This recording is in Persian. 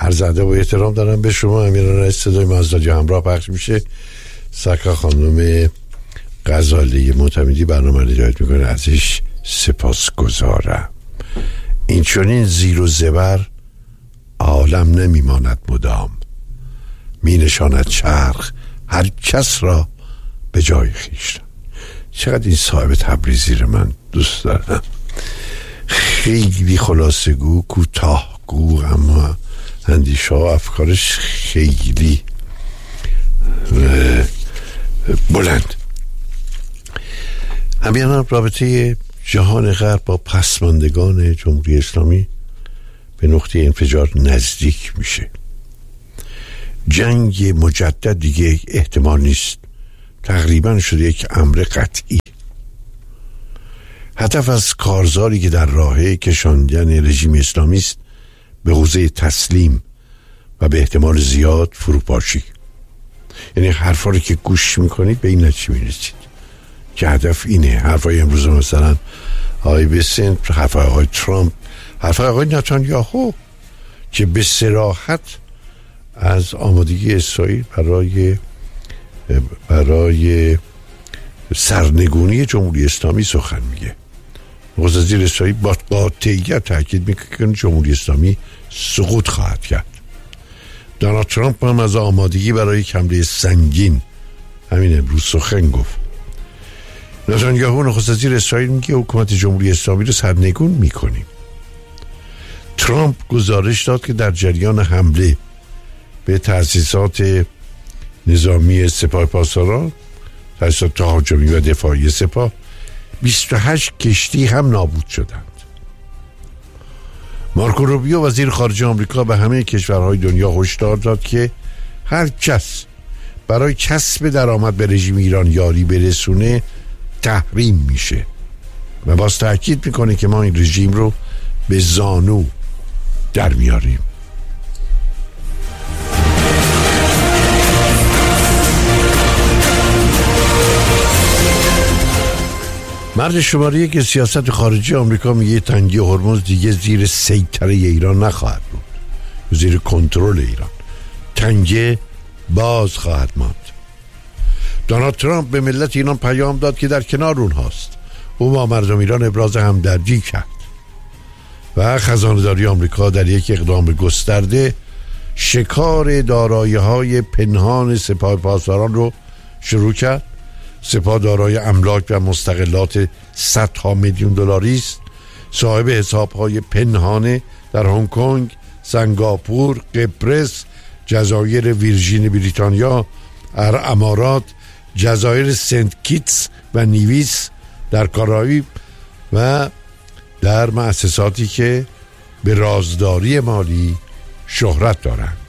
عرض ادب و احترام دارم به شما. امیران صدای مازداج همراه پخش میشه. سکا خانم غزالی معتمدی برنامه رو هدایت میکنه، ازش سپاسگزارم. این چنین زیر و زبر عالم نمیماند مدام، می نشاند چرخ هر کس را به جای خویش. چقدر این صاحب تبریزی رو من دوست دارم. خیلی خلاصه گو، کوتاه گو، اما اندیشه و افکارش خیلی بلند. همین رابطه جهان غرب با پسماندگان جمهوری اسلامی به نقطه انفجار نزدیک میشه. جنگ مجدد دیگه احتمال نیست، تقریبا شده یک امر قطعی. هدف از کارزاری که در راه کشاندن رژیم اسلامی است به حوزه تسلیم و به احتمال زیاد فروپاشی. یعنی حرفا رو که گوش میکنید به این نتیجه میرسید که هدف اینه. حرفای امروز مثلا آقای بسنت، حرفای آقای ترامپ، حرفای آقای نتانیاهو که به صراحت از آمادگی اسرائیل برای سرنگونی جمهوری اسلامی سخن میگه. نخست وزیر اسرائیل با قاطعیت تاکید میکنه جمهوری اسلامی سقوط خواهد کرد. دونالد ترامپ هم از آمادگی برای حمله سنگین همین امروز سخن گفت. نتانیاهو نخست وزیر اسرائیل میگه حکومت جمهوری اسلامی رو سرنگون میکنیم. ترامپ گزارش داد که در جریان حمله به تأسیسات نظامی سپاه پاسداران، تأسیسات تهاجمی و دفاعی سپاه، 28 کشتی هم نابود شدند. مارکو روبیو وزیر خارجه آمریکا به همه کشورهای دنیا هشدار داد که هر کس برای کسب درآمد به رژیم ایران یاری برسونه تحریم میشه و باز تأکید میکنه که ما این رژیم رو به زانو در میاریم. مرد شماره یک سیاست خارجی آمریکا میگه تنگی هرمز دیگه زیر سیطره ایران نخواهد بود، زیر کنترل ایران. تنگی باز خواهد ماند. دونالد ترامپ به ملت ایران پیام داد که در کنار اونهاست. او با مردم ایران ابراز همدردی کرد و خزانه‌داری آمریکا در یک اقدام گسترده شکار دارایی‌های پنهان سپاه پاسداران رو شروع کرد. سپاه دارای املاک و مستقلات صدها میلیون دلاری است. صاحب حساب‌های پنهان در هنگ کنگ، سنگاپور، قبرس، جزایر ویرژین بریتانیا، امارات، جزایر سنت کیتس و نیویس در کارائیب و در مؤسساتی که به رازداری مالی شهرت دارند.